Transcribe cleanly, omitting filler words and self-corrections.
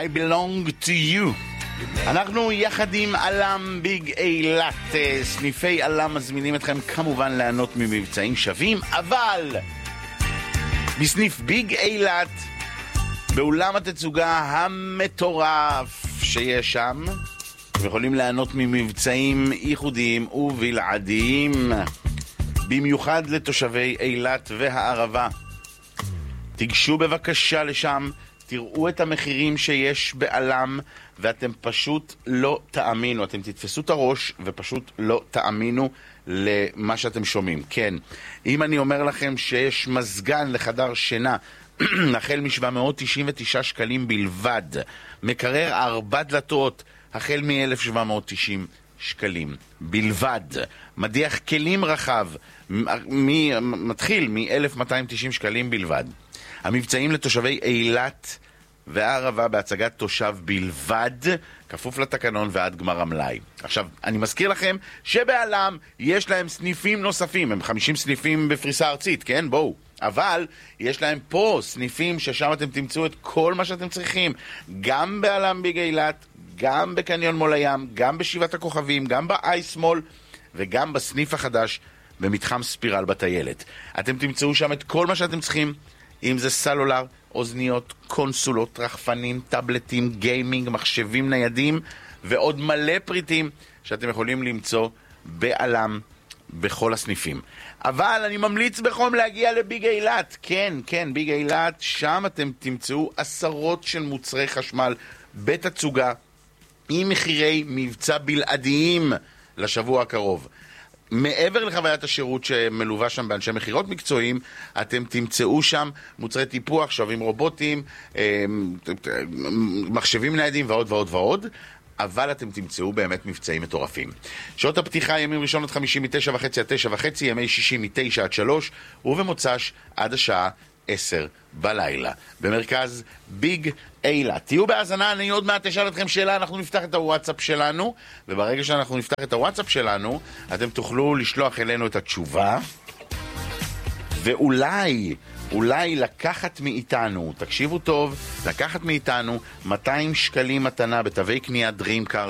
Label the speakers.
Speaker 1: I belong to you. אנחנו יחד עם אלם ביג אילת, סניפי אלם מזמינים אתכם כמובן ליהנות ממבצעים שווים, אבל בסניף ביג אילת, באולם התצוגה המטורף שיש שם, אתם יכולים ליהנות ממבצעים ייחודיים ובלעדיים, במיוחד לתושבי אילת והערבה. תיגשו בבקשה לשם, תראו את המחירים שיש באלם, ואתם פשוט לא תאמינו, אתם תתפסו את הראש ופשוט לא תאמינו למה שאתם שומעים. כן, אם אני אומר לכם שיש מזגן לחדר שינה, החל מ-799 שקלים בלבד, מקרר 4 דלתות, החל מ-1,790 שקלים בלבד, מדיח כלים רחב, מתחיל מ-1,290 שקלים בלבד. המבצעים לתושבי אילת והערבה בהצגת תושב בלבד, כפוף לתקנון ועד גמר המלאי. עכשיו, אני מזכיר לכם שבאלם יש להם סניפים נוספים, הם 50 סניפים בפריסה ארצית, כן? בואו. אבל יש להם פה סניפים ששם אתם תמצאו את כל מה שאתם צריכים, גם באלם ביג אילת, גם בקניון מול הים, גם בשבעת הכוכבים, גם באייס מול, וגם בסניף החדש במתחם ספירל בטיילת. אתם תמצאו שם את כל מה שאתם צריכים, אם זה סלולר, אוזניות, קונסולות, רחפנים, טאבלטים, גיימינג, מחשבים ניידים, ועוד מלא פריטים שאתם יכולים למצוא באלם בכל הסניפים. אבל אני ממליץ בחום להגיע לביג אילת. כן, כן, ביג אילת, שם אתם תמצאו עשרות של מוצרי חשמל בתצוגה, עם מחירי מבצע בלעדיים לשבוע הקרוב. מעבר לחוויית השירות שמלווה שם באנשי מחירות מקצועיים, אתם תמצאו שם מוצרי טיפוח, שווים רובוטים, מחשבים ניידים ועוד ועוד ועוד, אבל אתם תמצאו באמת מבצעים מטורפים. שעות הפתיחה ימים ראשון עד חמישי מ-9:30 עד 9:30, ימי שישי מ-9 עד 3, ובמוצ"ש עד השעה 10 בלילה. במרכז ביג אילת. תהיו בהאזנה, אני עוד מעט אשאל אתכם שאלה, אנחנו נפתח את הוואטסאפ שלנו, וברגע שאנחנו נפתח את הוואטסאפ שלנו, אתם תוכלו לשלוח אלינו את התשובה, ואולי לקחת מאיתנו, תקשיבו טוב, לקחת מאיתנו 200 שקלים מתנה בתווי קנייה DreamCard